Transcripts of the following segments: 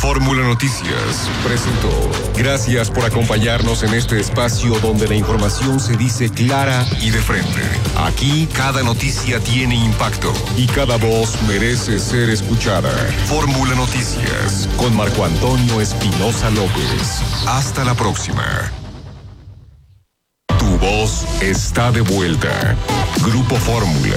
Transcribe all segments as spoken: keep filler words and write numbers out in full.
Fórmula Noticias presentó. Gracias por acompañarnos en este espacio donde la información se dice clara y de frente. Aquí cada noticia tiene impacto y cada voz merece ser escuchada. Fórmula Noticias con Marco Antonio Espinosa López. Hasta la próxima. Tu voz está de vuelta. Grupo Fórmula.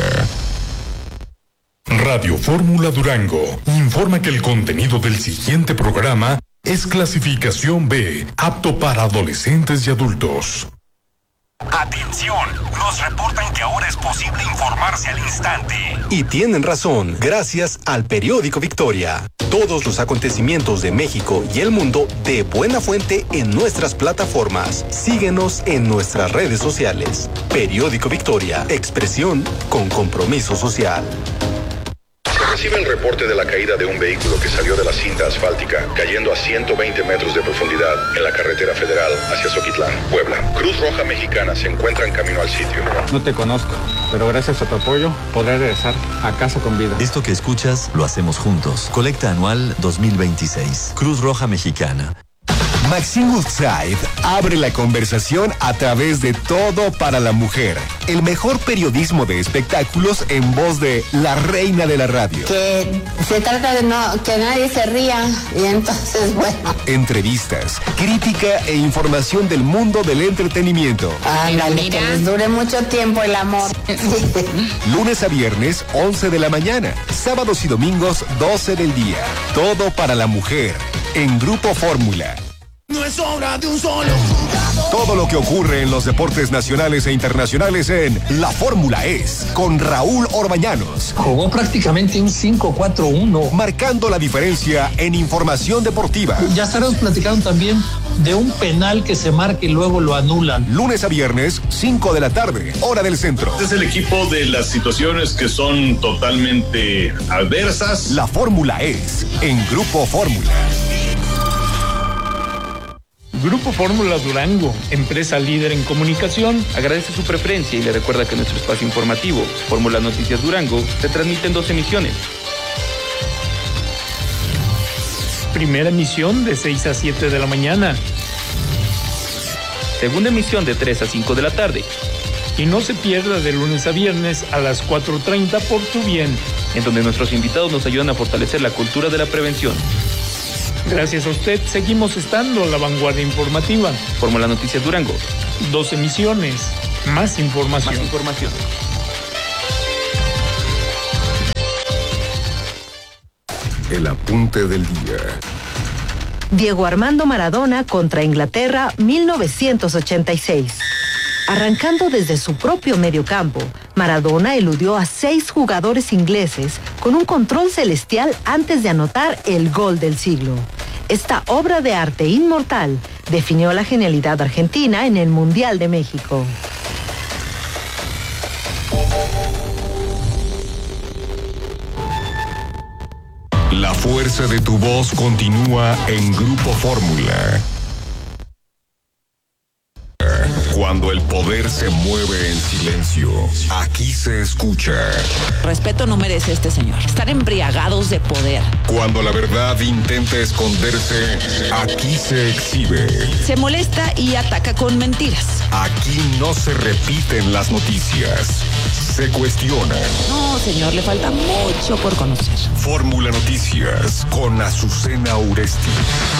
Radio Fórmula Durango informa que el contenido del siguiente programa es clasificación B, apto para adolescentes y adultos. Atención, nos reportan que ahora es posible informarse al instante. Y tienen razón, gracias al periódico Victoria. Todos los acontecimientos de México y el mundo de buena fuente en nuestras plataformas. Síguenos en nuestras redes sociales. Periódico Victoria, expresión con compromiso social. Recibe el reporte de la caída de un vehículo que salió de la cinta asfáltica, cayendo a ciento veinte metros de profundidad en la carretera federal hacia Zoquitlán, Puebla. Cruz Roja Mexicana se encuentra en camino al sitio. No te conozco, pero gracias a tu apoyo podré regresar a casa con vida. Esto que escuchas lo hacemos juntos. Colecta anual dos mil veintiséis. Cruz Roja Mexicana. Maxine Woodside abre la conversación a través de Todo para la Mujer, el mejor periodismo de espectáculos en voz de la reina de la radio. Que se trata de no que nadie se ría y entonces bueno. Entrevistas, crítica e información del mundo del entretenimiento. Ándale, que les dure mucho tiempo el amor. Lunes a viernes, once de la mañana. Sábados y domingos, doce del día. Todo para la Mujer, en Grupo Fórmula. No es obra de un solo jugador. Todo lo que ocurre en los deportes nacionales e internacionales en La Fórmula Es, con Raúl Orbañanos. Jugó prácticamente un cinco cuatro uno. Marcando la diferencia en información deportiva. Ya estaremos platicando también de un penal que se marca y luego lo anulan. Lunes a viernes, cinco de la tarde, hora del centro. Este es el equipo de las situaciones que son totalmente adversas. La Fórmula Es, en Grupo Fórmula. Grupo Fórmula Durango, empresa líder en comunicación, agradece su preferencia y le recuerda que nuestro espacio informativo, Fórmula Noticias Durango, se transmite en dos emisiones. Primera emisión de seis a siete de la mañana. Segunda emisión de tres a cinco de la tarde. Y no se pierda de lunes a viernes a las cuatro treinta por Tu Bien, en donde nuestros invitados nos ayudan a fortalecer la cultura de la prevención. Gracias a usted, seguimos estando a la vanguardia informativa. Fórmula Noticias Durango. Dos emisiones, más información. Más información. El apunte del día. Diego Armando Maradona contra Inglaterra, mil novecientos ochenta y seis. Arrancando desde su propio mediocampo, Maradona eludió a seis jugadores ingleses con un control celestial antes de anotar el gol del siglo. Esta obra de arte inmortal definió la genialidad argentina en el Mundial de México. La fuerza de tu voz continúa en Grupo Fórmula. Cuando el poder se mueve en silencio, aquí se escucha. Respeto no merece este señor. Están embriagados de poder. Cuando la verdad intenta esconderse, aquí se exhibe. Se molesta y ataca con mentiras. Aquí no se repiten las noticias, se cuestionan. No, señor, le falta mucho por conocer. Fórmula Noticias con Azucena Uresti.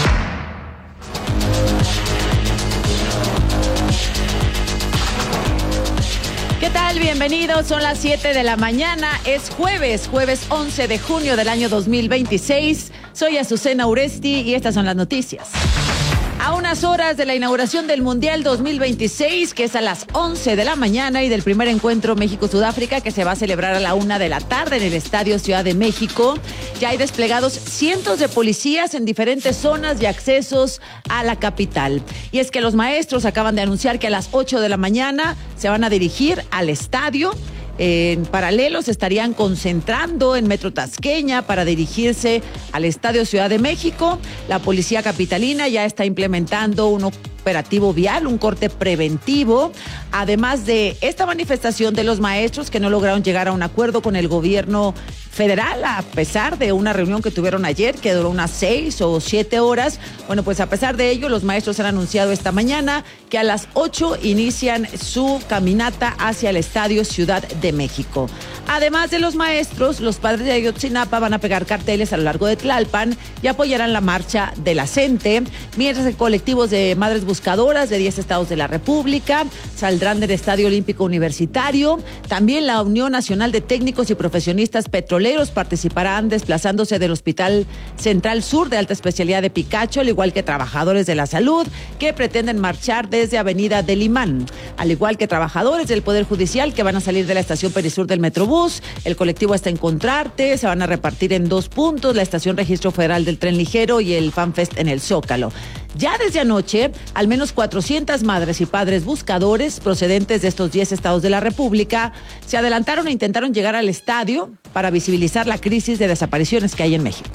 ¿Qué tal? Bienvenidos, son las siete de la mañana, es jueves, jueves once de junio del año dos mil veintiséis. Soy Azucena Uresti y estas son las noticias. A unas horas de la inauguración del Mundial dos mil veintiséis, que es a las once de la mañana, y del primer encuentro México-Sudáfrica, que se va a celebrar a la una de la tarde en el Estadio Ciudad de México, ya hay desplegados cientos de policías en diferentes zonas y accesos a la capital. Y es que los maestros acaban de anunciar que a las ocho de la mañana se van a dirigir al estadio. En paralelo se estarían concentrando en Metro Tasqueña para dirigirse al Estadio Ciudad de México. La policía capitalina ya está implementando un operativo vial, un corte preventivo, además de esta manifestación de los maestros que no lograron llegar a un acuerdo con el gobierno federal, a pesar de una reunión que tuvieron ayer, que duró unas seis o siete horas. Bueno, pues a pesar de ello, los maestros han anunciado esta mañana que a las ocho inician su caminata hacia el Estadio Ciudad de México. Además de los maestros, los padres de Ayotzinapa van a pegar carteles a lo largo de Tlalpan y apoyarán la marcha de la CENTE, mientras que colectivos de madres buscadoras de diez estados de la República saldrán del Estadio Olímpico Universitario. También la Unión Nacional de Técnicos y Profesionistas Petroleros participarán desplazándose del Hospital Central Sur de Alta Especialidad de Picacho, al igual que trabajadores de la salud que pretenden marchar desde Avenida del Imán, al igual que trabajadores del Poder Judicial que van a salir de la estación Perisur del Metrobús. El colectivo está en Encontrarte, se van a repartir en dos puntos, la estación Registro Federal del Tren Ligero y el FanFest en el Zócalo. Ya desde anoche, al menos cuatrocientas madres y padres buscadores procedentes de estos diez estados de la República se adelantaron e intentaron llegar al estadio para visibilizar la crisis de desapariciones que hay en México.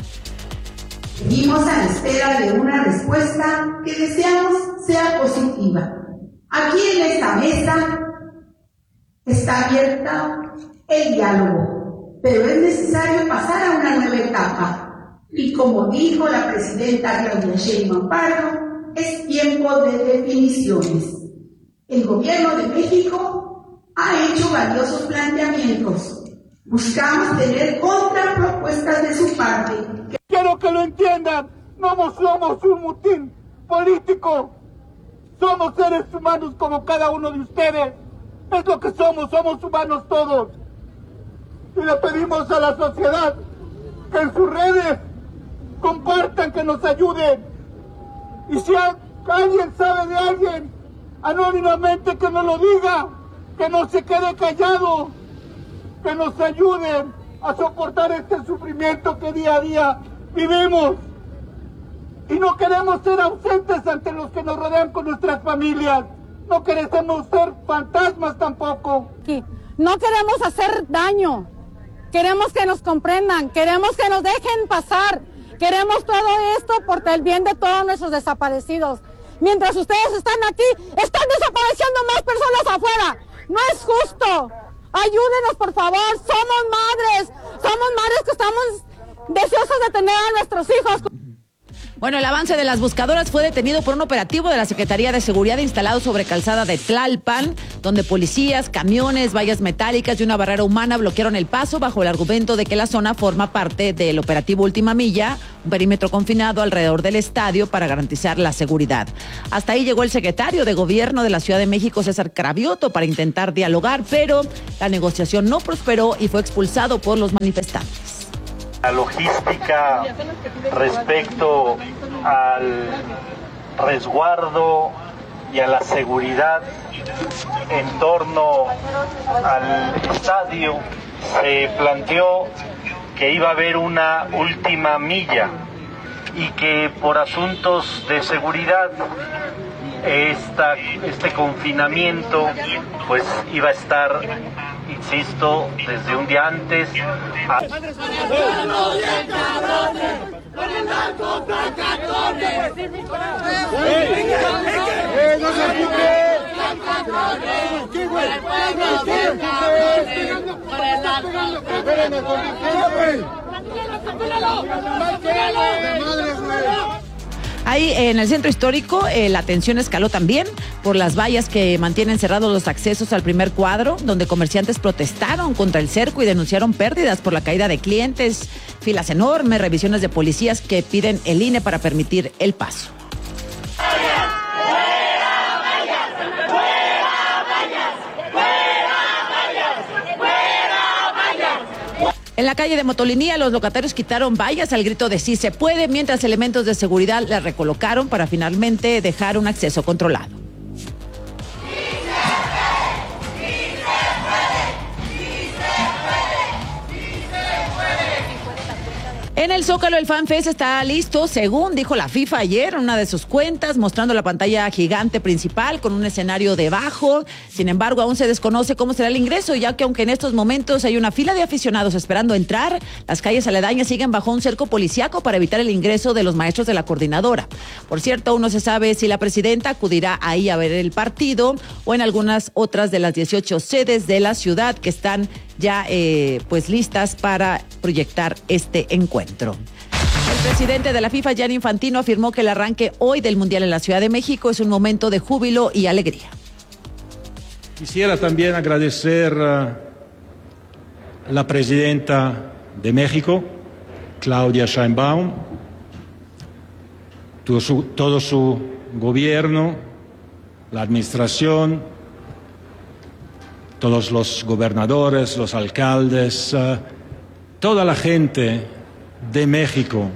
Seguimos a la espera de una respuesta que deseamos sea positiva. Aquí en esta mesa está abierta el diálogo, pero es necesario pasar a una nueva etapa. Y como dijo la presidenta Claudia Sheinbaum Pardo, es tiempo de definiciones. El gobierno de México ha hecho valiosos planteamientos. Buscamos tener contrapropuestas de su parte. Quiero que lo entiendan, no somos un mutín político. Somos seres humanos como cada uno de ustedes. Es lo que somos, somos humanos todos. Y le pedimos a la sociedad que en sus redes compartan, que nos ayuden. Y si alguien sabe de alguien, anónimamente que nos lo diga, que no se quede callado, que nos ayuden a soportar este sufrimiento que día a día vivimos. Y no queremos ser ausentes ante los que nos rodean con nuestras familias. No queremos ser fantasmas tampoco. No queremos hacer daño. Queremos que nos comprendan. Queremos que nos dejen pasar. Queremos todo esto por el bien de todos nuestros desaparecidos. Mientras ustedes están aquí, están desapareciendo más personas afuera. No es justo. Ayúdenos, por favor. Somos madres. Somos madres que estamos deseosas de tener a nuestros hijos. Bueno, el avance de las buscadoras fue detenido por un operativo de la Secretaría de Seguridad instalado sobre calzada de Tlalpan, donde policías, camiones, vallas metálicas y una barrera humana bloquearon el paso bajo el argumento de que la zona forma parte del operativo Última Milla, un perímetro confinado alrededor del estadio para garantizar la seguridad. Hasta ahí llegó el secretario de Gobierno de la Ciudad de México, César Cravioto, para intentar dialogar, pero la negociación no prosperó y fue expulsado por los manifestantes. La logística respecto al resguardo y a la seguridad en torno al estadio, se planteó que iba a haber una última milla y que por asuntos de seguridad esta, este confinamiento pues iba a estar, insisto, desde un día antes. A... Ahí en el centro histórico eh, la tensión escaló también por las vallas que mantienen cerrados los accesos al primer cuadro, donde comerciantes protestaron contra el cerco y denunciaron pérdidas por la caída de clientes, filas enormes, revisiones de policías que piden el I N E para permitir el paso. En la calle de Motolinía, los locatarios quitaron vallas al grito de sí se puede, mientras elementos de seguridad las recolocaron para finalmente dejar un acceso controlado. En el Zócalo, el FanFest está listo, según dijo la FIFA ayer en una de sus cuentas, mostrando la pantalla gigante principal con un escenario debajo. Sin embargo, aún se desconoce cómo será el ingreso, ya que aunque en estos momentos hay una fila de aficionados esperando entrar, las calles aledañas siguen bajo un cerco policiaco para evitar el ingreso de los maestros de la coordinadora. Por cierto, aún no se sabe si la presidenta acudirá ahí a ver el partido o en algunas otras de las dieciocho sedes de la ciudad que están ya eh, pues listas para proyectar este encuentro. El presidente de la FIFA, Gianni Infantino, afirmó que el arranque hoy del Mundial en la Ciudad de México es un momento de júbilo y alegría. Quisiera también agradecer a la presidenta de México, Claudia Sheinbaum, todo su, todo su gobierno, la administración, todos los gobernadores, los alcaldes, uh, toda la gente de México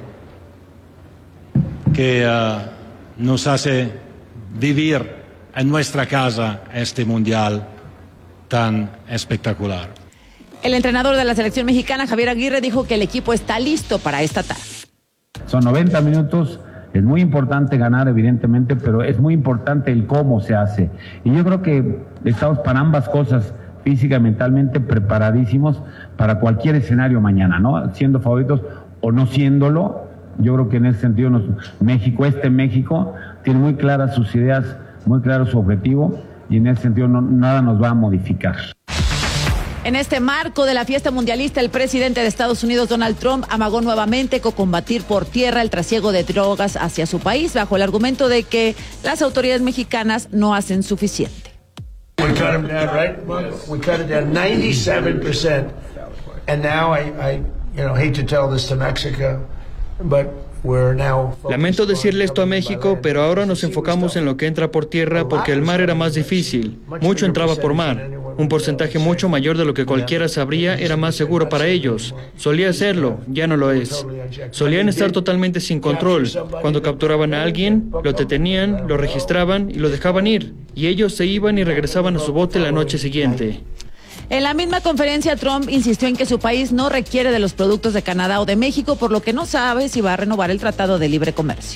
que uh, nos hace vivir en nuestra casa este mundial tan espectacular. El entrenador de la selección mexicana, Javier Aguirre, dijo que el equipo está listo para esta tarde. Son noventa minutos. Es muy importante ganar, evidentemente, pero es muy importante el cómo se hace. Y yo creo que estamos para ambas cosas, física y mentalmente preparadísimos para cualquier escenario mañana, ¿no? Siendo favoritos o no siéndolo. Yo creo que en ese sentido nos, México, este México, tiene muy claras sus ideas, muy claro su objetivo, y en ese sentido no, nada nos va a modificar. En este marco de la fiesta mundialista, el presidente de Estados Unidos, Donald Trump, amagó nuevamente con combatir por tierra el trasiego de drogas hacia su país, bajo el argumento de que las autoridades mexicanas no hacen suficiente. We cut them down, right? We cut it down ninety-seven percent. And now I, I, you know, hate to tell this to Mexico, but lamento decirle esto a México, pero ahora nos enfocamos en lo que entra por tierra porque el mar era más difícil. Mucho entraba por mar. Un porcentaje mucho mayor de lo que cualquiera sabría era más seguro para ellos. Solía serlo, ya no lo es. Solían estar totalmente sin control. Cuando capturaban a alguien, lo detenían, lo registraban y lo dejaban ir. Y ellos se iban y regresaban a su bote la noche siguiente. En la misma conferencia, Trump insistió en que su país no requiere de los productos de Canadá o de México, por lo que no sabe si va a renovar el Tratado de Libre Comercio.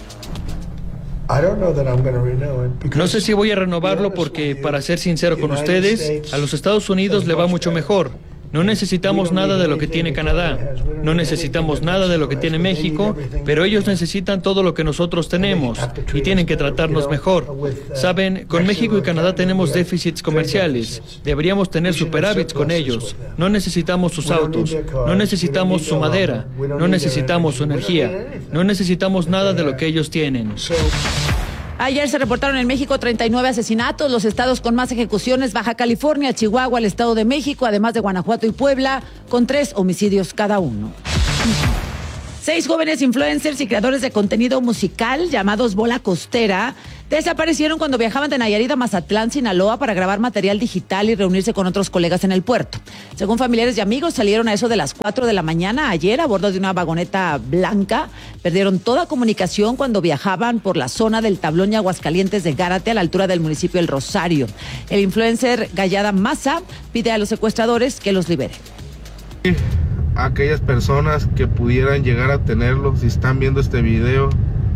No sé si voy a renovarlo porque, para ser sincero con ustedes, a los Estados Unidos le va mucho mejor. No necesitamos nada de lo que tiene Canadá, no necesitamos nada de lo que tiene México, pero ellos necesitan todo lo que nosotros tenemos y tienen que tratarnos mejor. Saben, con México y Canadá tenemos déficits comerciales, deberíamos tener superávits con ellos. No necesitamos sus autos, no necesitamos su madera, no necesitamos su energía, no necesitamos nada de lo que ellos tienen. Ayer se reportaron en México treinta y nueve asesinatos, los estados con más ejecuciones, Baja California, Chihuahua, el Estado de México, además de Guanajuato y Puebla, con tres homicidios cada uno. Seis jóvenes influencers y creadores de contenido musical llamados Bola Costera desaparecieron cuando viajaban de Nayarit a Mazatlán, Sinaloa, para grabar material digital y reunirse con otros colegas en el puerto. Según familiares y amigos, salieron a eso de las cuatro de la mañana ayer a bordo de una vagoneta blanca. Perdieron toda comunicación cuando viajaban por la zona del Tablón y Aguascalientes de Gárate, a la altura del municipio El Rosario. El influencer Gallada Maza pide a los secuestradores que los liberen. Aquellas personas que pudieran llegar a tenerlo, si están viendo este video,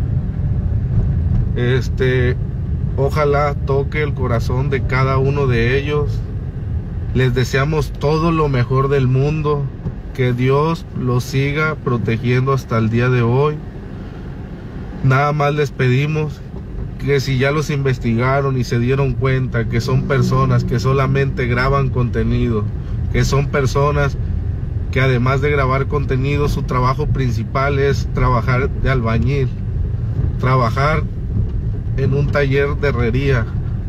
este, ojalá toque el corazón de cada uno de ellos. Les deseamos todo lo mejor del mundo, que Dios los siga protegiendo hasta el día de hoy. Nada más les pedimos que si ya los investigaron y se dieron cuenta que son personas que solamente graban contenido, que son personas que además de grabar contenido, su trabajo principal es trabajar de albañil, trabajar en un taller de herrería,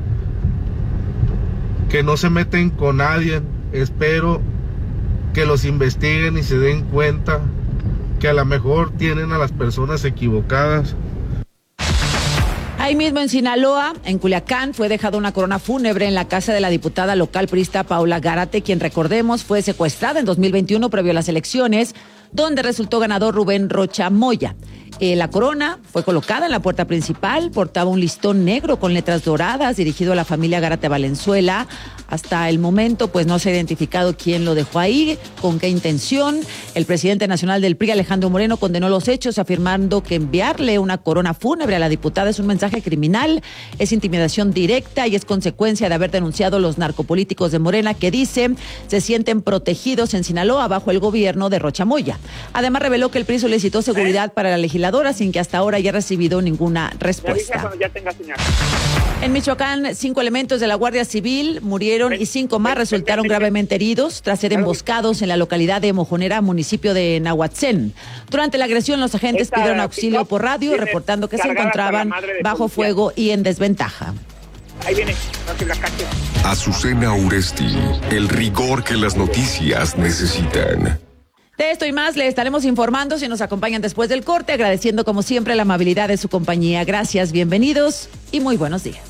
que no se meten con nadie. Espero que los investiguen y se den cuenta que a lo mejor tienen a las personas equivocadas. Ahí mismo en Sinaloa, en Culiacán, fue dejada una corona fúnebre en la casa de la diputada local priista Paula Gárate, quien, recordemos, fue secuestrada en dos mil veintiuno previo a las elecciones, donde resultó ganador Rubén Rocha Moya. Eh, la corona fue colocada en la puerta principal, portaba un listón negro con letras doradas dirigido a la familia Gárate Valenzuela. Hasta el momento, pues no se ha identificado quién lo dejó ahí, con qué intención. El presidente nacional del P R I, Alejandro Moreno, condenó los hechos, afirmando que enviarle una corona fúnebre a la diputada es un mensaje criminal, es intimidación directa y es consecuencia de haber denunciado los narcopolíticos de Morena que, dice, se sienten protegidos en Sinaloa bajo el gobierno de Rocha Moya. Además, reveló que el P R I solicitó seguridad para la legisladora sin que hasta ahora haya recibido ninguna respuesta. En Michoacán, cinco elementos de la Guardia Civil murieron y cinco más resultaron gravemente heridos tras ser emboscados en la localidad de Mojonera, municipio de Nahuatzén. Durante la agresión, los agentes pidieron auxilio por radio, reportando que se encontraban bajo fuego y en desventaja. Ahí viene, no se la cache. Azucena Uresti, el rigor que las noticias necesitan. De esto y más le estaremos informando si nos acompañan después del corte, agradeciendo como siempre la amabilidad de su compañía. Gracias, bienvenidos y muy buenos días.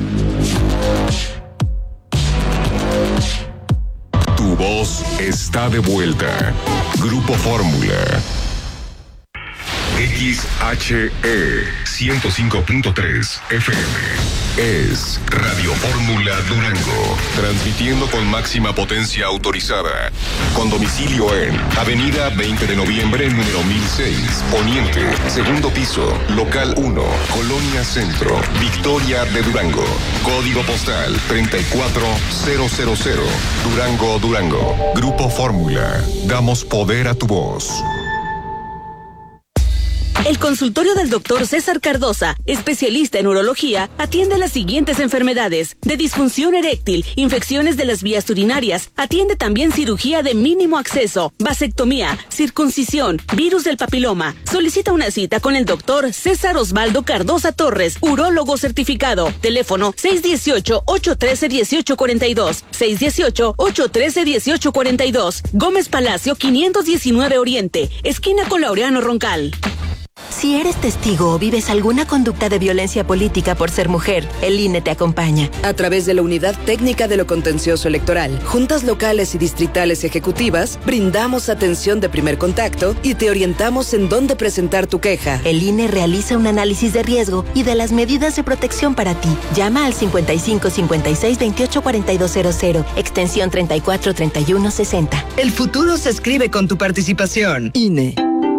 Tu voz está de vuelta. Grupo Fórmula. X H E ciento cinco punto tres F M es Radio Fórmula Durango, transmitiendo con máxima potencia autorizada, con domicilio en Avenida veinte de noviembre, número mil seis, Poniente, segundo piso, local uno, Colonia Centro, Victoria de Durango, código postal treinta y cuatro mil, Durango, Durango. Grupo Fórmula, damos poder a tu voz. El consultorio del doctor César Cardosa, especialista en urología, atiende las siguientes enfermedades: de disfunción eréctil, infecciones de las vías urinarias, atiende también cirugía de mínimo acceso, vasectomía, circuncisión, virus del papiloma. Solicita una cita con el doctor César Osvaldo Cardosa Torres, urólogo certificado. Teléfono seis uno ocho, ocho uno tres, uno ocho cuatro dos, seis uno ocho, ocho uno tres, uno ocho cuatro dos. Gómez Palacio quinientos diecinueve Oriente, esquina con Laureano Roncal. Si eres testigo o vives alguna conducta de violencia política por ser mujer, el I N E te acompaña. A través de la Unidad Técnica de lo Contencioso Electoral, juntas locales y distritales ejecutivas, brindamos atención de primer contacto y te orientamos en dónde presentar tu queja. El I N E realiza un análisis de riesgo y de las medidas de protección para ti. Llama al cincuenta y cinco, cincuenta y seis, veintiocho, cuarenta y dos cero cero, extensión treinta y cuatro, treinta y uno, sesenta. El futuro se escribe con tu participación. I N E.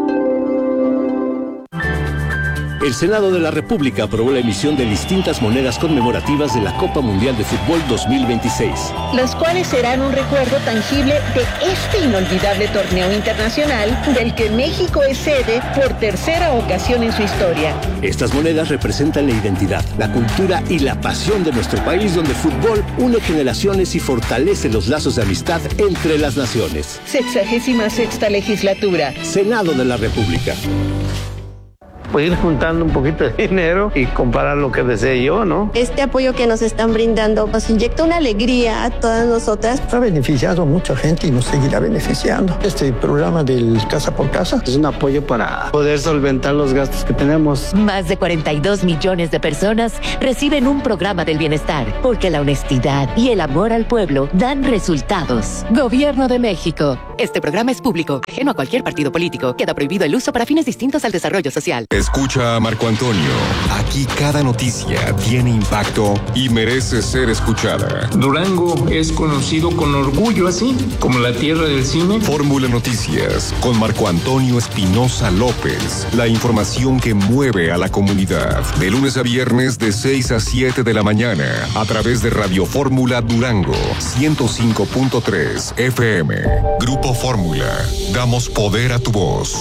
El Senado de la República aprobó la emisión de distintas monedas conmemorativas de la Copa Mundial de Fútbol dos mil veintiséis. Las cuales serán un recuerdo tangible de este inolvidable torneo internacional del que México es sede por tercera ocasión en su historia. Estas monedas representan la identidad, la cultura y la pasión de nuestro país, donde el fútbol une generaciones y fortalece los lazos de amistad entre las naciones. Sexagésima sexta legislatura. Senado de la República. Pues ir juntando un poquito de dinero y comprar lo que desee yo, ¿no? Este apoyo que nos están brindando nos inyecta una alegría a todas nosotras. Ha beneficiado a mucha gente y nos seguirá beneficiando. Este programa del Casa por Casa es un apoyo para poder solventar los gastos que tenemos. Más de cuarenta y dos millones de personas reciben un programa del bienestar, porque la honestidad y el amor al pueblo dan resultados. Gobierno de México. Este programa es público, ajeno a cualquier partido político. Queda prohibido el uso para fines distintos al desarrollo social. Escucha a Marco Antonio. Aquí cada noticia tiene impacto y merece ser escuchada. Durango es conocido con orgullo así, como la tierra del cine. Fórmula Noticias con Marco Antonio Espinosa López. La información que mueve a la comunidad. De lunes a viernes de seis a siete de la mañana a través de Radio Fórmula Durango ciento cinco punto tres F M. Grupo Fórmula. Damos poder a tu voz.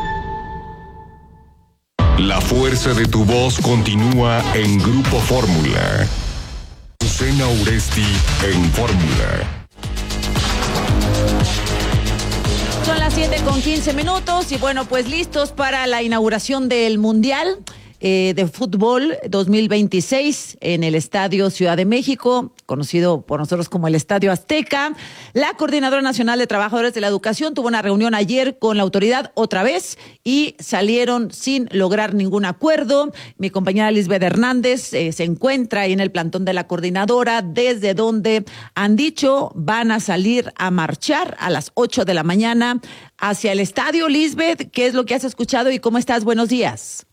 La fuerza de tu voz continúa en Grupo Fórmula. Azucena Uresti en Fórmula. Son las siete con quince minutos y bueno, pues listos para la inauguración del Mundial. eh, de fútbol dos mil veintiséis en el Estadio Ciudad de México, conocido por nosotros como el Estadio Azteca. La Coordinadora Nacional de Trabajadores de la Educación tuvo una reunión ayer con la autoridad otra vez y salieron sin lograr ningún acuerdo. Mi compañera Lisbeth Hernández eh, se encuentra ahí en el plantón de la coordinadora, desde donde han dicho van a salir a marchar a las ocho de la mañana hacia el estadio. Lisbeth, ¿qué es lo que has escuchado y cómo estás? Buenos días.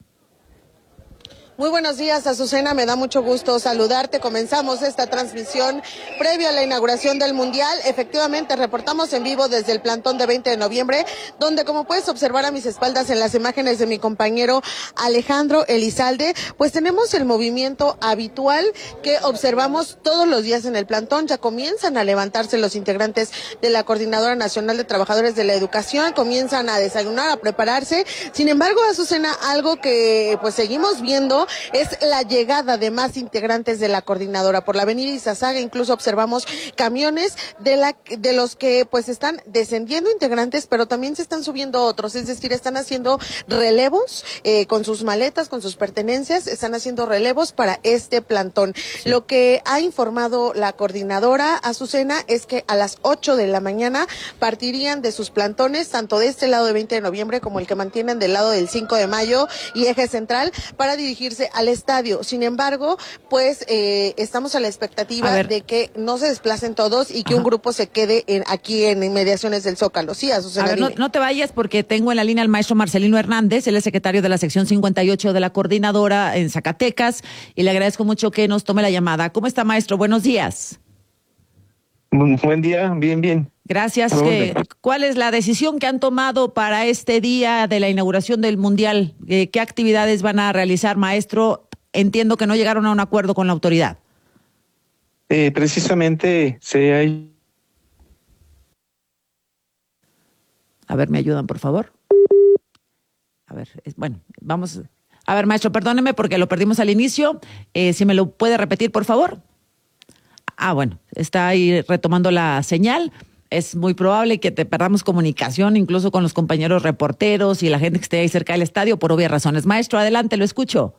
Muy buenos días, Azucena, me da mucho gusto saludarte. Comenzamos esta transmisión previo a la inauguración del Mundial. Efectivamente, reportamos en vivo desde el plantón de veinte de noviembre, donde, como puedes observar a mis espaldas en las imágenes de mi compañero Alejandro Elizalde, pues tenemos el movimiento habitual que observamos todos los días en el plantón. Ya comienzan a levantarse los integrantes de la Coordinadora Nacional de Trabajadores de la Educación, comienzan a desayunar, a prepararse. Sin embargo, Azucena, algo que pues seguimos viendo es la llegada de más integrantes de la coordinadora por la avenida Izazaga. Incluso observamos camiones de la de los que pues están descendiendo integrantes, pero también se están subiendo otros, es decir, están haciendo relevos eh, con sus maletas, con sus pertenencias, están haciendo relevos para este plantón. Sí. Lo que ha informado la coordinadora, Azucena, es que a las ocho de la mañana partirían de sus plantones, tanto de este lado de veinte de noviembre como el que mantienen del lado del cinco de mayo y Eje Central, para dirigirse al estadio. Sin embargo, pues eh, estamos a la expectativa de que no se desplacen todos y que Ajá. un grupo se quede en, aquí en inmediaciones del Zócalo. Sí, Azucena, a ver, no, no te vayas porque tengo en la línea al maestro Marcelino Hernández, él es secretario de la sección cincuenta y ocho de la coordinadora en Zacatecas, y le agradezco mucho que nos tome la llamada. ¿Cómo está, maestro? Buenos días. Buen día, bien, bien. Gracias. ¿Qué, ¿Cuál es la decisión que han tomado para este día de la inauguración del Mundial? ¿Qué actividades van a realizar, maestro? Entiendo que no llegaron a un acuerdo con la autoridad. Eh, precisamente se hay... A ver, ¿me ayudan, por favor? A ver, es, bueno, vamos... A ver, maestro, perdóneme porque lo perdimos al inicio. Eh, si me lo puede repetir, por favor. Ah, bueno, está ahí retomando la señal. Es muy probable que te perdamos comunicación incluso con los compañeros reporteros y la gente que esté ahí cerca del estadio por obvias razones. Maestro, adelante, lo escucho.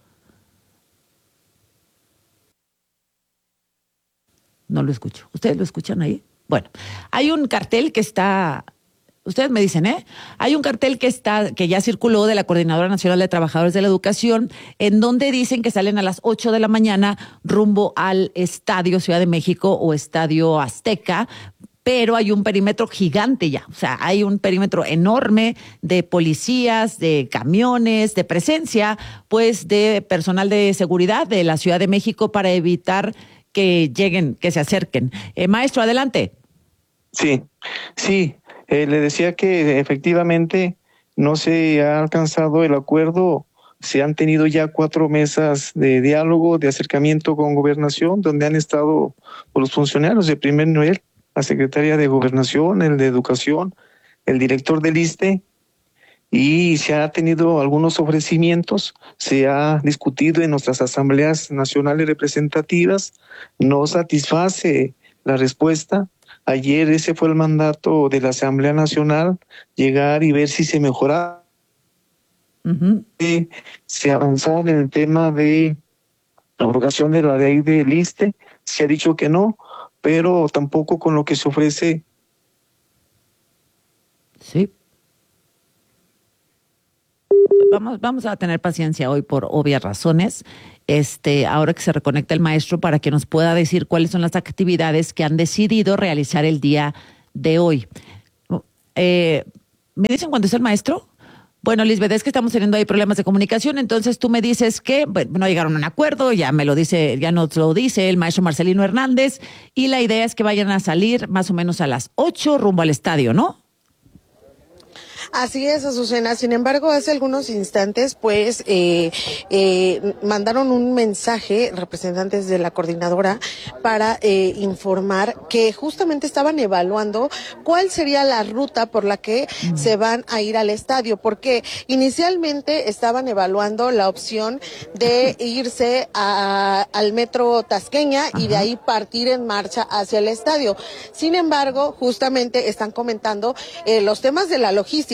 No lo escucho. ¿Ustedes lo escuchan ahí? Bueno, hay un cartel que está... Ustedes me dicen, ¿eh? Hay un cartel que está, que ya circuló de la Coordinadora Nacional de Trabajadores de la Educación, en donde dicen que salen a las ocho de la mañana rumbo al Estadio Ciudad de México o Estadio Azteca, pero hay un perímetro gigante ya, o sea, hay un perímetro enorme de policías, de camiones, de presencia, pues de personal de seguridad de la Ciudad de México para evitar que lleguen, que se acerquen. Eh, maestro, adelante. Sí, sí, eh, le decía que efectivamente no se ha alcanzado el acuerdo. Se han tenido ya cuatro mesas de diálogo, de acercamiento con Gobernación, donde han estado los funcionarios de primer nivel, la Secretaría de Gobernación, el de Educación, el director del I S S S T E, y se ha tenido algunos ofrecimientos, se ha discutido en nuestras asambleas nacionales representativas, no satisface la respuesta. Ayer ese fue el mandato de la Asamblea Nacional, llegar y ver si se mejoraba. Uh-huh. Eh, se avanzó en el tema de la abrogación de la ley del I S S S T E, se ha dicho que no, pero tampoco con lo que se ofrece. Sí. Vamos, vamos a tener paciencia hoy por obvias razones. Este, ahora que se reconecta el maestro para que nos pueda decir cuáles son las actividades que han decidido realizar el día de hoy. Eh, ¿Me dicen cuándo es el maestro? Bueno, Lisbeth, es que estamos teniendo ahí problemas de comunicación, entonces tú me dices que bueno, no llegaron a un acuerdo, ya me lo dice, ya nos lo dice el maestro Marcelino Hernández, y la idea es que vayan a salir más o menos a las ocho rumbo al estadio, ¿no? Así es, Azucena. Sin embargo, hace algunos instantes, pues, eh, eh, mandaron un mensaje representantes de la coordinadora para eh, informar que justamente estaban evaluando cuál sería la ruta por la que uh-huh. se van a ir al estadio, porque inicialmente estaban evaluando la opción de irse a, al metro Tasqueña uh-huh. y de ahí partir en marcha hacia el estadio. Sin embargo, justamente están comentando eh, los temas de la logística.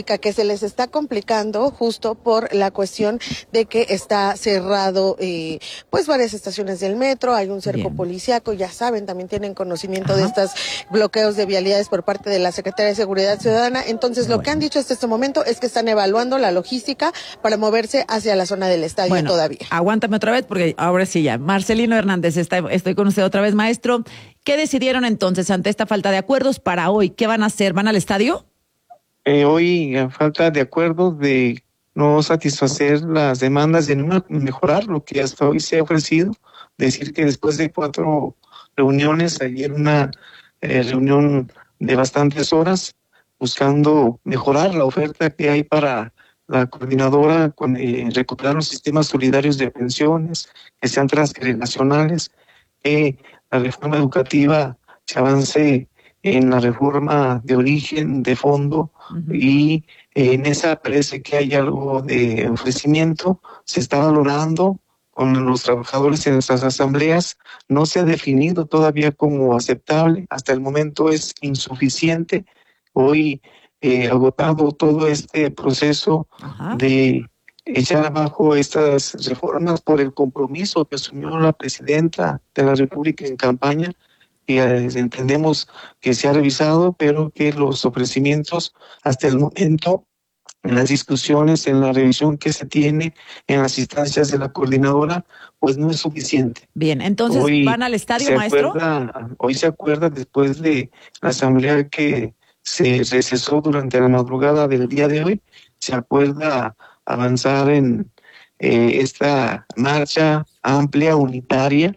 indica que se les está complicando justo por la cuestión de que está cerrado eh, pues varias estaciones del metro, hay un cerco policíaco, ya saben, también tienen conocimiento Ajá. de estos bloqueos de vialidades por parte de la Secretaría de Seguridad Ciudadana. Entonces bueno. lo que han dicho hasta este momento es que están evaluando la logística para moverse hacia la zona del estadio bueno, todavía. Aguántame otra vez porque ahora sí ya. Marcelino Hernández, está, estoy con usted otra vez, maestro. ¿Qué decidieron entonces ante esta falta de acuerdos para hoy? ¿Qué van a hacer? ¿Van al estadio? Eh, hoy, a falta de acuerdos de no satisfacer las demandas, de no mejorar lo que hasta hoy se ha ofrecido, decir que después de cuatro reuniones, ayer una eh, reunión de bastantes horas, buscando mejorar la oferta que hay para la coordinadora, con eh, recuperar los sistemas solidarios de pensiones, que sean transgeneracionales, que la reforma educativa se avance en la reforma de origen, de fondo, uh-huh. y eh, en esa parece que hay algo de ofrecimiento, se está valorando con los trabajadores en nuestras asambleas, no se ha definido todavía como aceptable, hasta el momento es insuficiente. Hoy, eh, agotado todo este proceso Ajá. de echar abajo estas reformas por el compromiso que asumió la presidenta de la República en campaña, que eh, entendemos que se ha revisado, pero que los ofrecimientos hasta el momento, en las discusiones, en la revisión que se tiene en las instancias de la coordinadora, pues no es suficiente. Bien, entonces, hoy ¿van al estadio, maestro? Acuerda, hoy se acuerda, después de la asamblea que se recesó durante la madrugada del día de hoy, se acuerda avanzar en eh, esta marcha amplia, unitaria,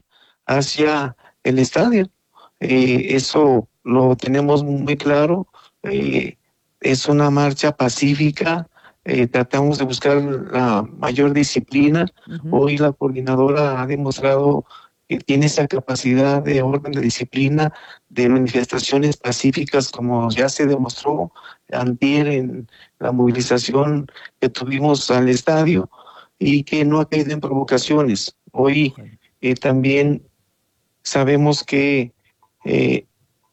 hacia el estadio. Eh, eso lo tenemos muy claro, eh, es una marcha pacífica, eh, tratamos de buscar la mayor disciplina. Uh-huh. Hoy la coordinadora ha demostrado que tiene esa capacidad de orden, de disciplina, de manifestaciones pacíficas, como ya se demostró antier en la movilización que tuvimos al estadio, y que no ha caído en provocaciones. Hoy eh, también sabemos que eh,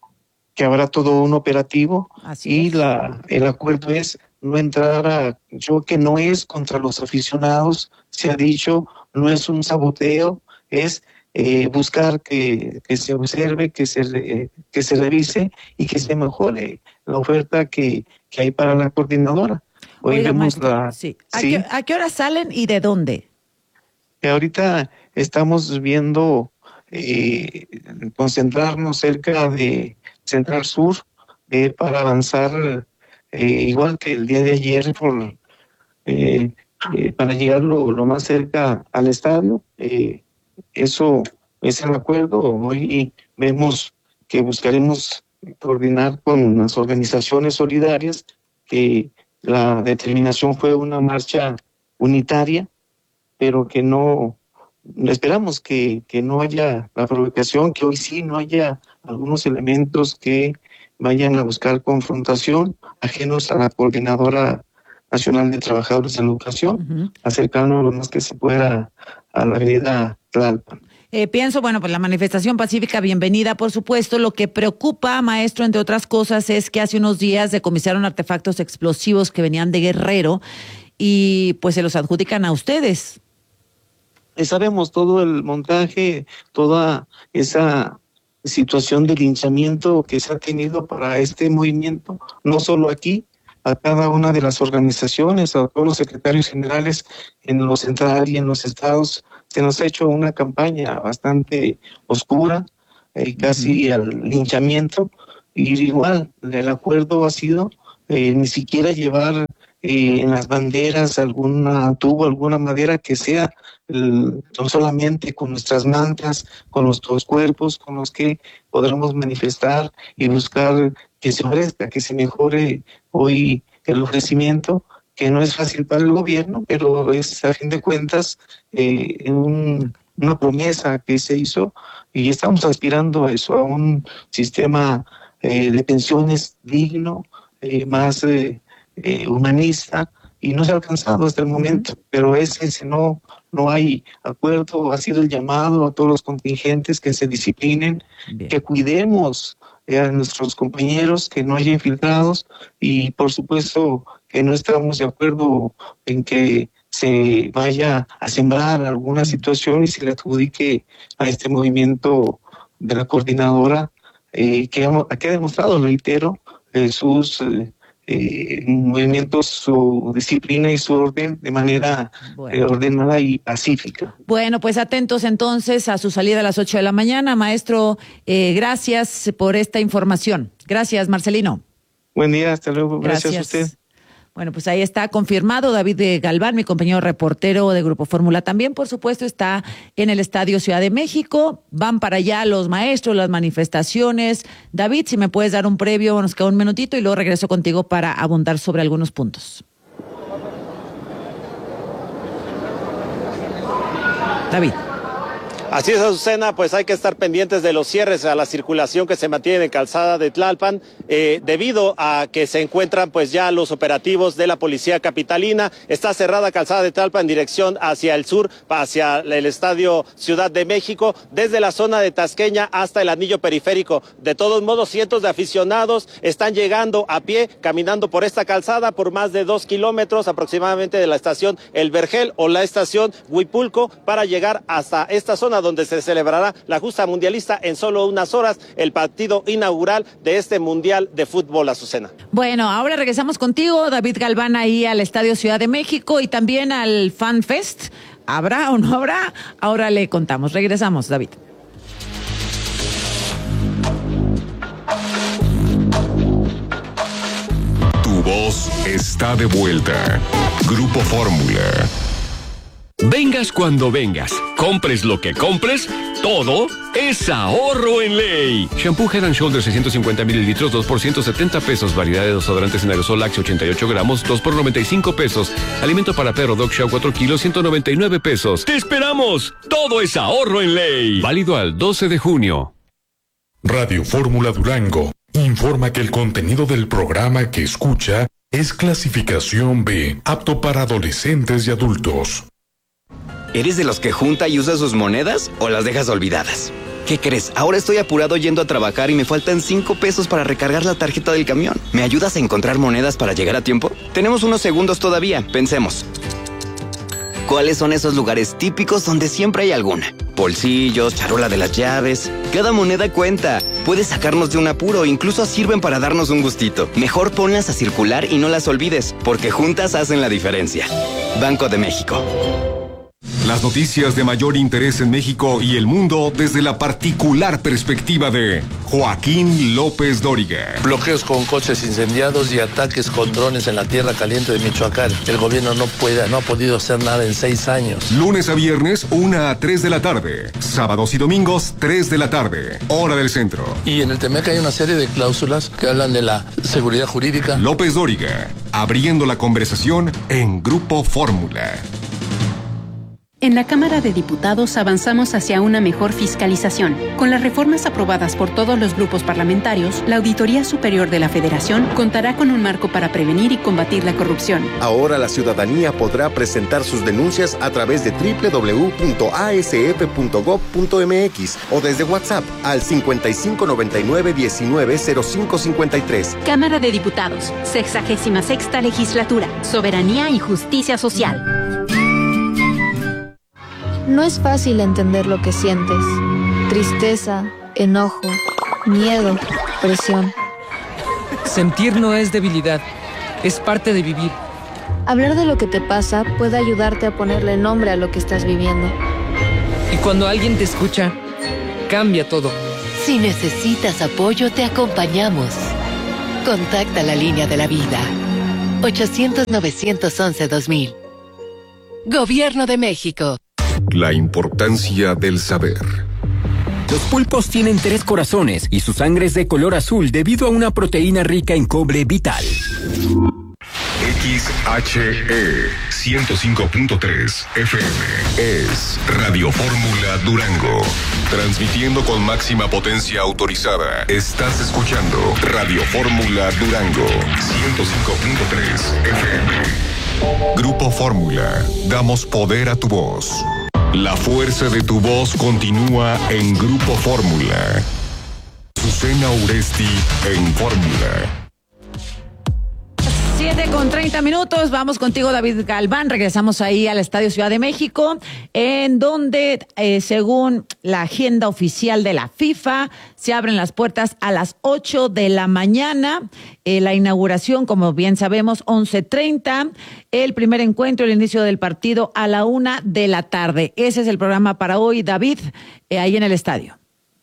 que habrá todo un operativo. Así y es. la el acuerdo es no entrar a choque, no es contra los aficionados, se ha dicho, no es un saboteo, es eh, buscar que, que se observe, que se eh, que se revise y que se mejore la oferta que, que hay para la coordinadora. Hoy Oiga, vemos maestro, la sí. ¿A, ¿sí? qué, ¿A qué hora salen y de dónde? Que ahorita estamos viendo eh, concentrarnos cerca de Central Sur eh, para avanzar eh, igual que el día de ayer por eh, eh, para llegar lo, lo más cerca al estadio. Eh, eso es el acuerdo. Hoy vemos que buscaremos coordinar con las organizaciones solidarias, que la determinación fue una marcha unitaria, pero que no, esperamos que, que no haya la provocación, que hoy sí no haya algunos elementos que vayan a buscar confrontación, ajenos a la Coordinadora Nacional de Trabajadores de la Educación, uh-huh. acercarnos lo más que se pueda a la avenida Tlalpan. Eh, pienso, bueno, pues la manifestación pacífica, bienvenida, por supuesto. Lo que preocupa, maestro, entre otras cosas, es que hace unos días decomisaron artefactos explosivos que venían de Guerrero y pues se los adjudican a ustedes. Sabemos todo el montaje, toda esa situación de linchamiento que se ha tenido para este movimiento, no solo aquí, a cada una de las organizaciones, a todos los secretarios generales en lo central y en los estados. Se nos ha hecho una campaña bastante oscura, eh, casi uh-huh. al linchamiento, y igual el acuerdo ha sido eh, ni siquiera llevar eh, en las banderas alguna tubo, alguna madera que sea el, no solamente con nuestras mantas, con nuestros cuerpos, con los que podremos manifestar y buscar que se ofrezca, que se mejore hoy el ofrecimiento, que no es fácil para el gobierno, pero es a fin de cuentas eh, un, una promesa que se hizo y estamos aspirando a eso, a un sistema eh, de pensiones digno, eh, más eh, eh, humanista, y no se ha alcanzado hasta el momento, pero ese, ese no, no hay acuerdo. Ha sido el llamado a todos los contingentes que se disciplinen, Bien. que cuidemos a nuestros compañeros, que no haya infiltrados, y por supuesto que no estamos de acuerdo en que se vaya a sembrar alguna situación y se le adjudique a este movimiento de la coordinadora, eh, que, ha, que ha demostrado, reitero, eh, sus eh, eh, movimientos, su disciplina y su orden de manera bueno. eh, ordenada y pacífica. Bueno, pues atentos entonces a su salida a las ocho de la mañana. Maestro, eh, gracias por esta información. Gracias, Marcelino. Buen día, hasta luego. Gracias, gracias a usted. Bueno, pues ahí está confirmado. David Galván, mi compañero reportero de Grupo Fórmula, también, por supuesto, está en el Estadio Ciudad de México. Van para allá los maestros, las manifestaciones. David, si me puedes dar un previo, nos queda un minutito y luego regreso contigo para abundar sobre algunos puntos. David. Así es, Azucena, pues hay que estar pendientes de los cierres a la circulación que se mantiene en Calzada de Tlalpan, eh, debido a que se encuentran pues ya los operativos de la Policía Capitalina. Está cerrada Calzada de Tlalpan en dirección hacia el sur, hacia el Estadio Ciudad de México, desde la zona de Tasqueña hasta el anillo periférico. De todos modos, cientos de aficionados están llegando a pie, caminando por esta calzada por más de dos kilómetros aproximadamente de la estación El Vergel o la estación Huipulco para llegar hasta esta zona donde se celebrará la justa mundialista en solo unas horas, el partido inaugural de este Mundial de Fútbol, Azucena. Bueno, ahora regresamos contigo, David Galván, ahí al Estadio Ciudad de México y también al Fan Fest. ¿Habrá o no habrá? Ahora le contamos. Regresamos, David. Tu voz está de vuelta. Grupo Fórmula. Vengas cuando vengas, compres lo que compres, todo es ahorro en ley. Shampoo Head and Shoulders seiscientos cincuenta mililitros, dos por ciento setenta pesos. Variedad de desodorantes en aerosol Axe ochenta y ocho gramos, dos por noventa y cinco pesos. Alimento para perro Dog Chow cuatro kilos, ciento noventa y nueve pesos. ¡Te esperamos! Todo es ahorro en ley. Válido al doce de junio. Radio Fórmula Durango informa que el contenido del programa que escucha es clasificación B, apto para adolescentes y adultos. ¿Eres de los que junta y usa sus monedas o las dejas olvidadas? ¿Qué crees? Ahora estoy apurado yendo a trabajar y me faltan cinco pesos para recargar la tarjeta del camión. ¿Me ayudas a encontrar monedas para llegar a tiempo? Tenemos unos segundos todavía, pensemos. ¿Cuáles son esos lugares típicos donde siempre hay alguna? Bolsillos, charola de las llaves. Cada moneda cuenta. Puede sacarnos de un apuro, incluso sirven para darnos un gustito. Mejor ponlas a circular y no las olvides, porque juntas hacen la diferencia. Banco de México. Las noticias de mayor interés en México y el mundo desde la particular perspectiva de Joaquín López Dóriga. Bloqueos con coches incendiados y ataques con drones en la tierra caliente de Michoacán. El gobierno no puede, no ha podido hacer nada en seis años. Lunes a viernes, una a tres de la tarde. Sábados y domingos, tres de la tarde. Hora del centro. Y en el T M E C hay una serie de cláusulas que hablan de la seguridad jurídica. López Dóriga, abriendo la conversación en Grupo Fórmula. En la Cámara de Diputados avanzamos hacia una mejor fiscalización. Con las reformas aprobadas por todos los grupos parlamentarios, la Auditoría Superior de la Federación contará con un marco para prevenir y combatir la corrupción. Ahora la ciudadanía podrá presentar sus denuncias a través de doble u doble u doble u punto a s f punto gob punto m x o desde WhatsApp al cincuenta y cinco noventa y nueve diecinueve cero cinco cincuenta y tres. Cámara de Diputados, sexagésima sexta legislatura, soberanía y justicia social. No es fácil entender lo que sientes. Tristeza, enojo, miedo, presión. Sentir no es debilidad, es parte de vivir. Hablar de lo que te pasa puede ayudarte a ponerle nombre a lo que estás viviendo. Y cuando alguien te escucha, cambia todo. Si necesitas apoyo, te acompañamos. Contacta la línea de la vida. ochocientos, novecientos once, dos mil. Gobierno de México. La importancia del saber. Los pulpos tienen tres corazones y su sangre es de color azul debido a una proteína rica en cobre vital. X H E ciento cinco punto tres F M es Radio Fórmula Durango. Transmitiendo con máxima potencia autorizada. Estás escuchando Radio Fórmula Durango ciento cinco punto tres F M. Grupo Fórmula. Damos poder a tu voz. La fuerza de tu voz continúa en Grupo Fórmula. Azucena Uresti en Fórmula. siete con treinta minutos, vamos contigo David Galván, regresamos ahí al Estadio Ciudad de México, en donde eh, según la agenda oficial de la FIFA, se abren las puertas a las ocho de la mañana, eh, la inauguración, como bien sabemos, once treinta, el primer encuentro, el inicio del partido a la una de la tarde. Ese es el programa para hoy, David, eh, ahí en el estadio.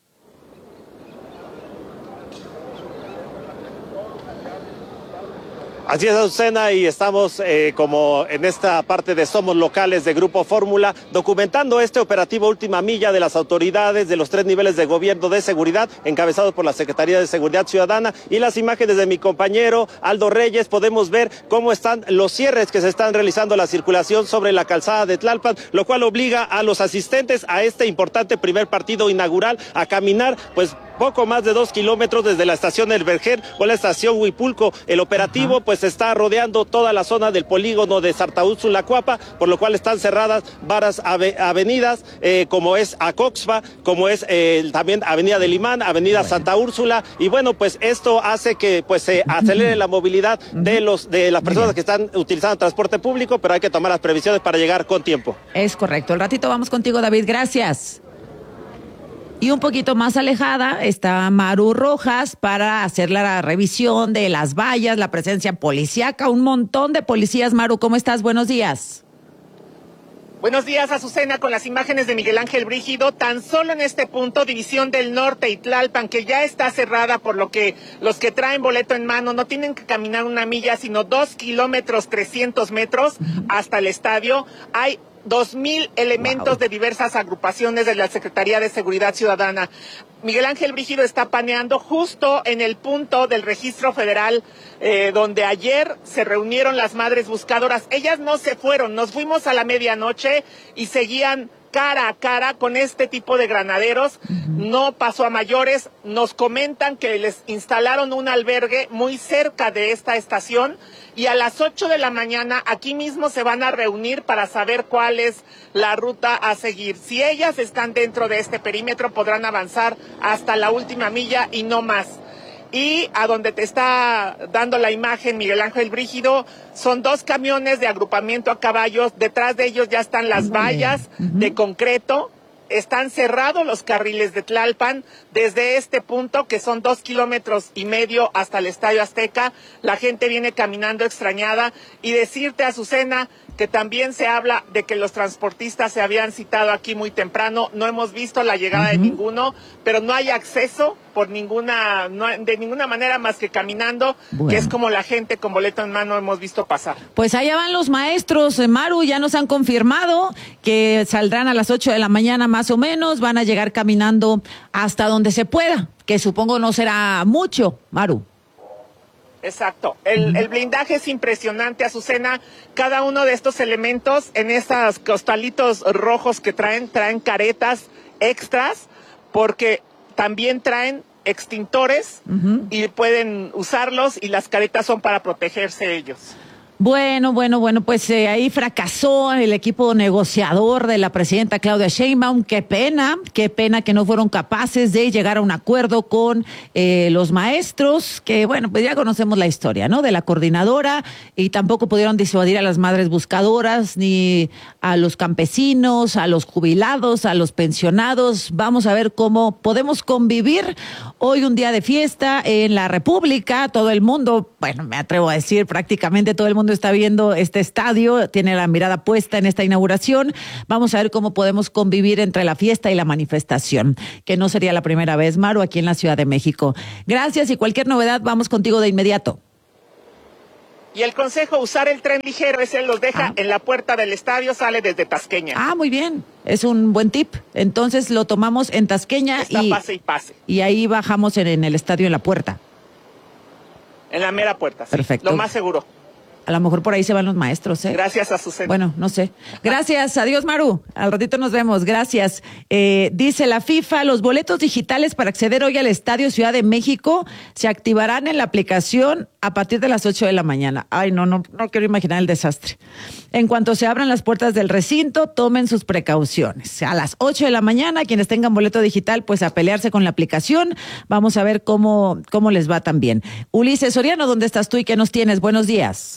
Así es, Azucena, y estamos eh, como en esta parte de Somos Locales de Grupo Fórmula, documentando este operativo última milla de las autoridades de los tres niveles de gobierno de seguridad, encabezados por la Secretaría de Seguridad Ciudadana, y las imágenes de mi compañero Aldo Reyes, podemos ver cómo están los cierres que se están realizando a la circulación sobre la calzada de Tlalpan, lo cual obliga a los asistentes a este importante primer partido inaugural a caminar, pues, poco más de dos kilómetros desde la estación El Verger o la estación Huipulco. El operativo Ajá. pues está rodeando toda la zona del polígono de Santa Úrsula Cuapa, por lo cual están cerradas varias ave, avenidas, eh, como es Acoxpa, como es eh, también Avenida del Imán, Avenida bueno. Santa Úrsula, y bueno, pues esto hace que pues se acelere la movilidad de los de las personas que están utilizando transporte público, pero hay que tomar las previsiones para llegar con tiempo. Es correcto. El ratito vamos contigo, David. Gracias. Y un poquito más alejada está Maru Rojas para hacer la revisión de las vallas, la presencia policíaca, un montón de policías. Maru, ¿cómo estás? Buenos días. Buenos días, Azucena, con las imágenes de Miguel Ángel Brígido. Tan solo en este punto, División del Norte y Tlalpan, que ya está cerrada, por lo que los que traen boleto en mano no tienen que caminar una milla, sino dos kilómetros trescientos metros hasta el estadio. Hay dos mil elementos wow. de diversas agrupaciones de la Secretaría de Seguridad Ciudadana. Miguel Ángel Brígido está paneando justo en el punto del registro federal, eh, donde ayer se reunieron las madres buscadoras. Ellas no se fueron, nos fuimos a la medianoche y seguían cara a cara con este tipo de granaderos. Uh-huh. No pasó a mayores. Nos comentan que les instalaron un albergue muy cerca de esta estación, y a las ocho de la mañana aquí mismo se van a reunir para saber cuál es la ruta a seguir. Si ellas están dentro de este perímetro, podrán avanzar hasta la última milla y no más. Y a donde te está dando la imagen Miguel Ángel Brígido, son dos camiones de agrupamiento a caballos. Detrás de ellos ya están las vallas uh-huh. de concreto. Están cerrados los carriles de Tlalpan desde este punto, que son dos kilómetros y medio hasta el Estadio Azteca. La gente viene caminando extrañada. Y decirte, Azucena, que también se habla de que los transportistas se habían citado aquí muy temprano. No hemos visto la llegada uh-huh. de ninguno, pero no hay acceso por ninguna, no, de ninguna manera más que caminando, bueno. que es como la gente con boleto en mano hemos visto pasar. Pues allá van los maestros, Maru, ya nos han confirmado que saldrán a las ocho de la mañana más o menos, van a llegar caminando hasta donde se pueda, que supongo no será mucho, Maru. Exacto. El, el blindaje es impresionante, Azucena. Cada uno de estos elementos en estos costalitos rojos que traen, traen caretas extras, porque también traen extintores uh-huh. y pueden usarlos, y las caretas son para protegerse ellos. Bueno, bueno, bueno, pues eh, ahí fracasó el equipo negociador de la presidenta Claudia Sheinbaum. Qué pena, qué pena que no fueron capaces de llegar a un acuerdo con eh, los maestros, que bueno, pues ya conocemos la historia, ¿no? De la coordinadora, y tampoco pudieron disuadir a las madres buscadoras, ni a los campesinos, a los jubilados, a los pensionados. Vamos a ver cómo podemos convivir. Hoy un día de fiesta en la República, todo el mundo, bueno, me atrevo a decir prácticamente todo el mundo está viendo este estadio, tiene la mirada puesta en esta inauguración. Vamos a ver cómo podemos convivir entre la fiesta y la manifestación, que no sería la primera vez, Maru, aquí en la Ciudad de México. Gracias, y cualquier novedad vamos contigo de inmediato. Y el consejo, usar el tren ligero, ese los deja ah. en la puerta del estadio, sale desde Tasqueña. Ah, muy bien, es un buen tip. Entonces lo tomamos en Tasqueña Está y, pase y pase. y ahí bajamos en, en el estadio en la puerta. En la mera puerta, sí. Perfecto. Lo más seguro. A lo mejor por ahí se van los maestros, ¿eh? Gracias, Azucena. Bueno, no sé. Gracias, adiós, Maru. Al ratito nos vemos, gracias. Eh, dice la FIFA, los boletos digitales para acceder hoy al Estadio Ciudad de México se activarán en la aplicación a partir de las ocho de la mañana. Ay, no, no, no quiero imaginar el desastre. En cuanto se abran las puertas del recinto, tomen sus precauciones. A las ocho de la mañana, quienes tengan boleto digital, pues a pelearse con la aplicación. Vamos a ver cómo, cómo les va también. Ulises Soriano, ¿dónde estás tú y qué nos tienes? Buenos días.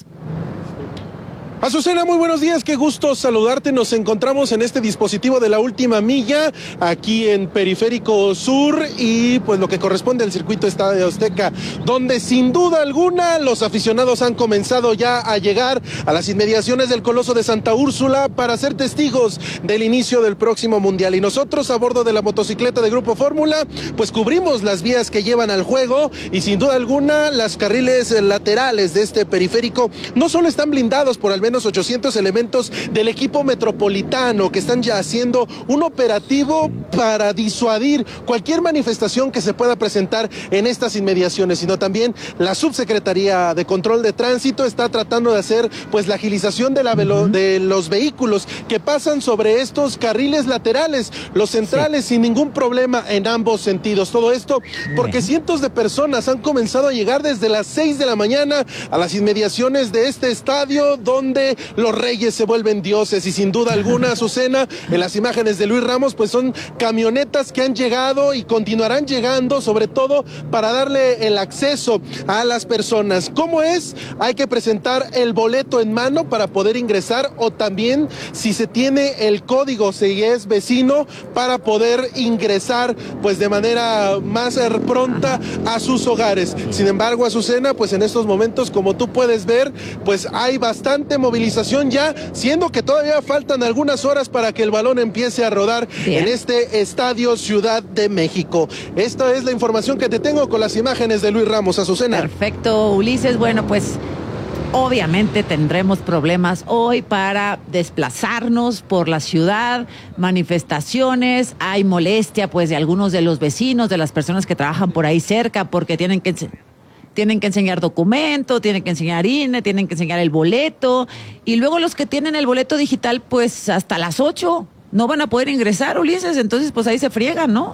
Azucena, muy buenos días, qué gusto saludarte. Nos encontramos en este dispositivo de la última milla, aquí en Periférico Sur y pues lo que corresponde al circuito Estadio Azteca, donde sin duda alguna los aficionados han comenzado ya a llegar a las inmediaciones del Coloso de Santa Úrsula para ser testigos del inicio del próximo Mundial. Y nosotros a bordo de la motocicleta de Grupo Fórmula, pues cubrimos las vías que llevan al juego y sin duda alguna las carriles laterales de este periférico no solo están blindados por al menos menos ochocientos elementos del equipo metropolitano que están ya haciendo un operativo para disuadir cualquier manifestación que se pueda presentar en estas inmediaciones, sino también la Subsecretaría de Control de Tránsito está tratando de hacer pues la agilización de, la velo- de los vehículos que pasan sobre estos carriles laterales, los centrales sí. sin ningún problema en ambos sentidos. Todo esto porque cientos de personas han comenzado a llegar desde las seis de la mañana a las inmediaciones de este estadio donde los reyes se vuelven dioses y sin duda alguna, Azucena, en las imágenes de Luis Ramos, pues son camionetas que han llegado y continuarán llegando, sobre todo para darle el acceso a las personas. ¿Cómo es? Hay que presentar el boleto en mano para poder ingresar o también si se tiene el código, si es vecino, para poder ingresar pues de manera más pronta a sus hogares. Sin embargo, Azucena, pues en estos momentos, como tú puedes ver, pues hay bastante movilización ya, siendo que todavía faltan algunas horas para que el balón empiece a rodar Bien. en este Estadio Ciudad de México. Esta es la información que te tengo con las imágenes de Luis Ramos, Azucena. Perfecto, Ulises. Bueno, pues obviamente tendremos problemas hoy para desplazarnos por la ciudad, manifestaciones, hay molestia pues de algunos de los vecinos, de las personas que trabajan por ahí cerca porque tienen que tienen que enseñar documento, tienen que enseñar I N E, tienen que enseñar el boleto y luego los que tienen el boleto digital pues hasta las ocho no van a poder ingresar, Ulises, entonces pues ahí se friegan, ¿no?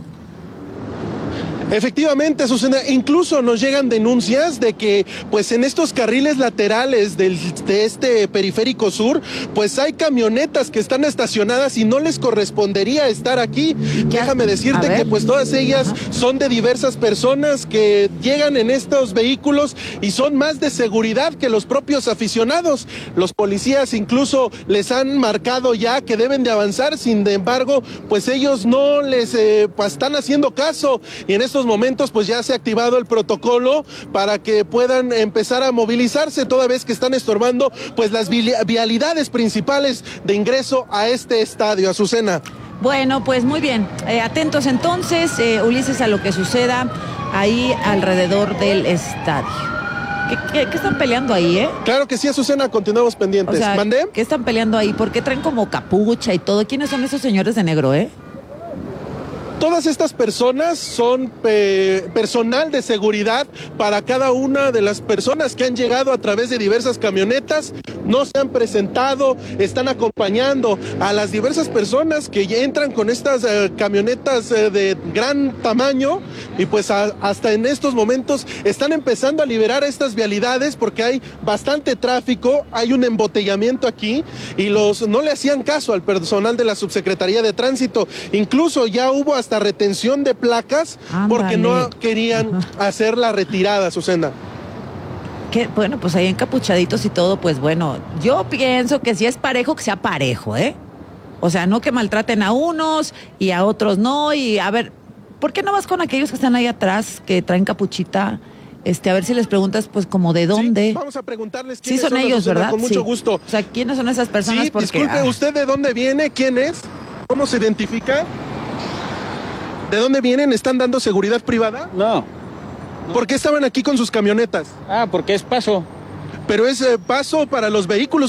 Efectivamente, Azucena, incluso nos llegan denuncias de que pues en estos carriles laterales del, de este periférico sur, pues hay camionetas que están estacionadas y no les correspondería estar aquí. Déjame decirte que pues todas ellas Ajá. son de diversas personas que llegan en estos vehículos y son más de seguridad que los propios aficionados. Los policías incluso les han marcado ya que deben de avanzar, sin embargo, pues ellos no les eh, pues, están haciendo caso y en estos momentos pues ya se ha activado el protocolo para que puedan empezar a movilizarse toda vez que están estorbando pues las vialidades principales de ingreso a este estadio, Azucena. Bueno, pues muy bien, eh, atentos entonces, eh, Ulises, a lo que suceda ahí alrededor del estadio. ¿Qué, qué, qué están peleando ahí, eh? Claro que sí, Azucena, continuamos pendientes. O sea, ¿Mandé? ¿Qué están peleando ahí? ¿Por qué traen como capucha y todo? ¿Quiénes son esos señores de negro, eh? Todas estas personas son eh, personal de seguridad para cada una de las personas que han llegado a través de diversas camionetas, no se han presentado, están acompañando a las diversas personas que ya entran con estas eh, camionetas eh, de gran tamaño y pues a, hasta en estos momentos están empezando a liberar estas vialidades porque hay bastante tráfico, hay un embotellamiento aquí y los no le hacían caso al personal de la Subsecretaría de Tránsito, incluso ya hubo hasta retención de placas Ándale. porque no querían Ajá. hacer la retirada, Azucena. Que, bueno, pues ahí encapuchaditos y todo, pues bueno, yo pienso que si es parejo, que sea parejo, ¿eh? O sea, no que maltraten a unos y a otros no, y a ver, ¿por qué no vas con aquellos que están ahí atrás, que traen capuchita? Este, a ver si les preguntas, pues, como de dónde. Sí, vamos a preguntarles quiénes sí son, son ellos, Azucena, ¿verdad? Con mucho sí. gusto. O sea, ¿quiénes son esas personas? Sí, Porque, disculpe, ah. ¿usted de dónde viene? ¿Quién es? ¿Cómo se identifica? ¿De dónde vienen? ¿Están dando seguridad privada? No. ¿Por qué estaban aquí con sus camionetas? Ah, porque es paso. Pero es eh, paso para los vehículos.